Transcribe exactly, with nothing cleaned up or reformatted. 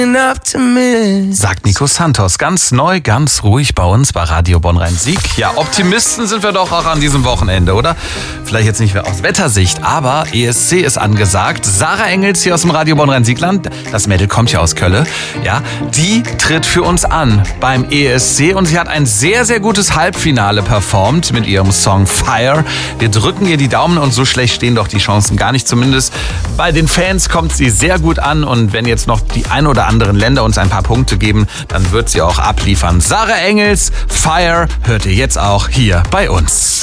enough to miss. Sagt Nico Santos. Ganz neu, ganz ruhig bei uns bei Radio Bonn-Rhein-Sieg. Ja, Optimisten sind wir doch auch an diesem Wochenende, oder? Vielleicht jetzt nicht mehr aus Wettersicht, aber E S C ist angesagt. Sarah Engels hier aus dem Radio Bonn-Rhein-Siegland, das Mädel kommt ja aus Kölle, ja, die tritt für uns an beim E S C und sie hat ein sehr, sehr gutes Halbfinale performt mit ihrem Song Fire. Wir drücken ihr die Daumen und so schlecht stehen doch die Chancen gar nicht. Zumindest bei den Fans kommt sie sehr gut an und wenn jetzt noch die ein oder anderen Länder uns ein paar Punkte geben, dann wird sie auch abliefern. Sarah Engels, Fire, hört ihr jetzt auch hier bei uns.